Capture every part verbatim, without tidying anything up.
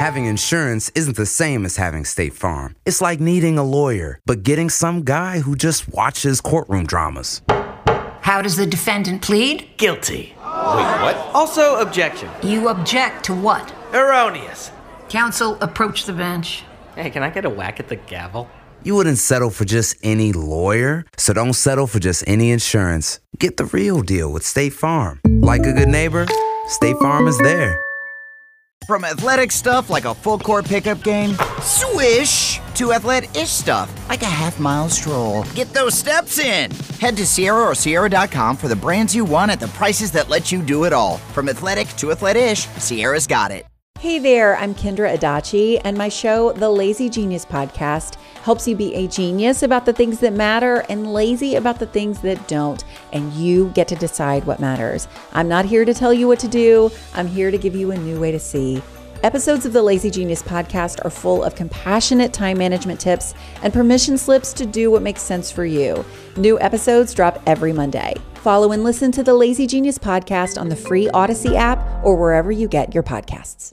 Having insurance isn't the same as having State Farm. It's like needing a lawyer, but getting some guy who just watches courtroom dramas. How does the defendant plead? Guilty. Wait, what? Also, objection. You object to what? Erroneous. Counsel, approach the bench. Hey, can I get a whack at the gavel? You wouldn't settle for just any lawyer, so don't settle for just any insurance. Get the real deal with State Farm. Like a good neighbor, State Farm is there. From athletic stuff like a full court pickup game, swish, to athletic-ish stuff like a half mile stroll. Get those steps in. Head to Sierra or Sierra dot com for the brands you want at the prices that let you do it all. From athletic to athletic-ish, Sierra's got it. Hey there, I'm Kendra Adachi, and my show, The Lazy Genius Podcast, helps you be a genius about the things that matter and lazy about the things that don't, and you get to decide what matters. I'm not here to tell you what to do. I'm here to give you a new way to see. Episodes of the Lazy Genius Podcast are full of compassionate time management tips and permission slips to do what makes sense for you. New episodes drop every Monday. Follow and listen to the Lazy Genius Podcast on the free Odyssey app or wherever you get your podcasts.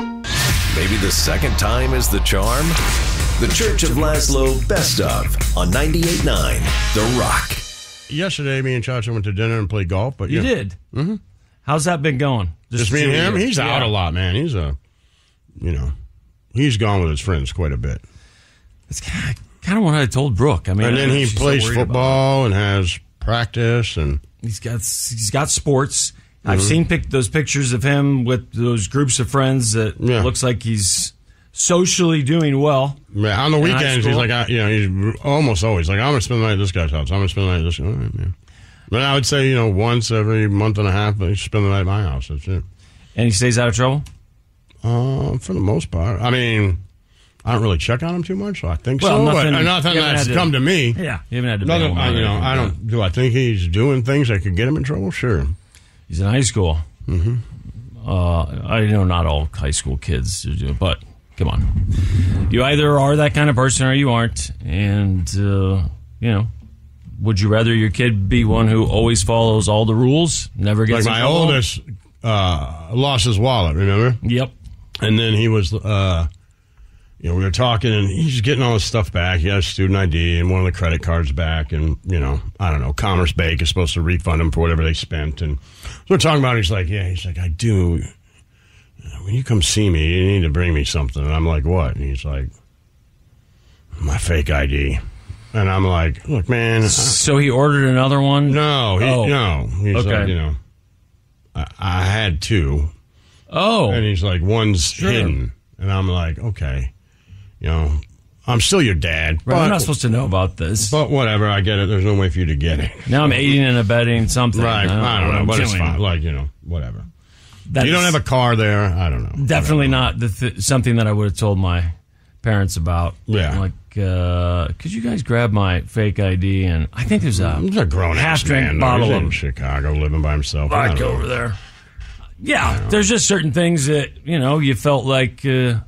Maybe the second time is the charm? The Church of Laszlo Best Of on ninety-eight point nine The Rock. Yesterday, me and Chacha went to dinner and played golf. But You yeah. did? Mm-hmm. How's that been going? Just me and him? you? He's Yeah. out a lot, man. He's a, you know, he's gone with his friends quite a bit. That's kind of, kind of what I told Brooke. I mean, And then I know he she's so plays worried about football and has practice. And He's got he's got sports. Mm-hmm. I've seen pic- those pictures of him with those groups of friends that Yeah. looks like he's socially doing well. man, on the In high weekends, he's school. like, I, you know, he's almost always like, I'm going to spend the night at this guy's house. I'm going to spend the night at this. All right, man. But I would say, you know, once every month and a half, I spend the night at my house. That's it. And he stays out of trouble? Uh, for the most part. I mean, I don't really check on him too much, so I think Well, so. nothing- but nothing you haven't that's had to- come to me. Yeah, you haven't had to Nothing, bail him I, out you or know, anything I like don't. Do I think he's doing things that could get him in trouble? Sure. He's in high school. Mm-hmm. Uh, I know not all high school kids do, but come on. You either are that kind of person or you aren't. And, uh, you know, would you rather your kid be one who always follows all the rules, never Like gets in my trouble? oldest uh, lost his wallet, remember? Yep. And then he was, uh, you know, we were talking, and he's getting all his stuff back. He has student I D and one of the credit cards back, and, you know, I don't know, Commerce Bank is supposed to refund him for whatever they spent. And so we're talking about it. He's like, yeah, he's like, I do. When you come see me, you need to bring me something. And I'm like, what? And he's like, my fake I D. And I'm like, look, man. I, So he ordered another one? no, he, Oh. no. He's Okay. like, you know, I, I had two. Oh. And he's like, one's Sure. hidden. And I'm like, okay, you know, I'm still your dad. Right, but, I'm not supposed to know about this. but whatever, I get it. There's no way for you to get it. Now I'm aiding and abetting something. Right, I don't, what know, I'm but it's doing. fine. Like, you know, whatever. That's you don't have a car there? I don't know. Definitely not the th- something that I would have told my parents about. Yeah. Like, uh, could you guys grab my fake I D? And I think there's a, He's a grown-ass half-drink man. bottle He's in of Chicago living by himself. I vodka don't know. over there. Yeah, there's just certain things that, you know, you felt like uh,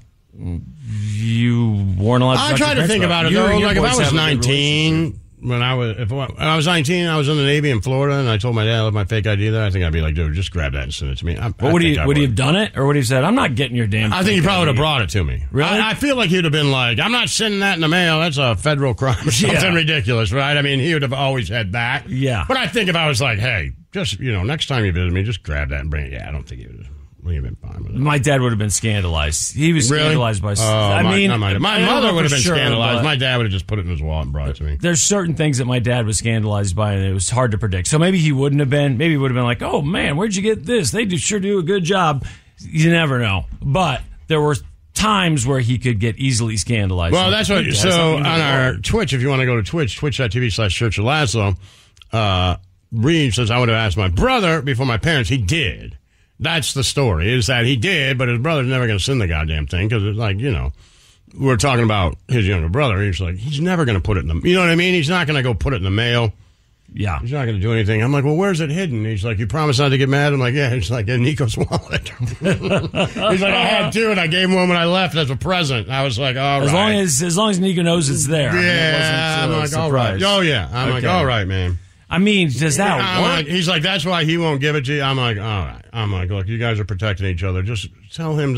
you weren't allowed to I talk try your to parents think about it, You though. and your Like, if boys I was have a good relationship. nineteen, when I was if I was nineteen, I was in the Navy in Florida, and I told my dad I left my fake I D there. I think I'd be like, dude, just grab that and send it to me. I, What would he would he have done it, or would he have said, "I'm not getting your damn"? I think he probably would have brought it to me. Really? I, I feel like he'd have been like, I'm not sending that in the mail. That's a federal crime or something Yeah. ridiculous, right? I mean, he would have always had that. Yeah. But I think if I was like, hey, just, you know, next time you visit me, just grab that and bring it. Yeah, I don't think he would have. We'd have been fine with it. My dad would have been scandalized. He was Really? scandalized by. Oh, I my, mean, not my, my I don't mother know would have for been sure, scandalized. but My dad would have just put it in his wallet and brought it to me. There's certain things that my dad was scandalized by, and it was hard to predict. So maybe he wouldn't have been. Maybe he would have been like, "Oh man, where'd you get this? They do sure do a good job." You never know. But there were times where he could get easily scandalized. Well, that's what. Dad, So something on to our do. Twitch, if you want to go to Twitch, twitch.tv slash Church of Laszlo, uh, Reed says, I would have asked my brother before my parents. He did. That's the story, is that he did, but his brother's never going to send the goddamn thing because it's like, you know, we're talking about his younger brother. He's like, he's never going to put it in the, you know what I mean? He's not going to go put it in the mail. Yeah. He's not going to do anything. I'm like, well, where's it hidden? He's like, you promised not to get mad? I'm like, yeah. He's like, in Nico's wallet. He's like, I had two, and I gave him one when I left as a present. I was like, all right. As long as as long as Nico knows it's there. I mean, it Yeah, wasn't, uh, I'm like, all right. surprise. Oh, yeah. I'm like, Okay. all right, man. I mean, does that I'm work? like, he's like, that's why he won't give it to you. I'm like, all right. I'm like, look, you guys are protecting each other. Just tell him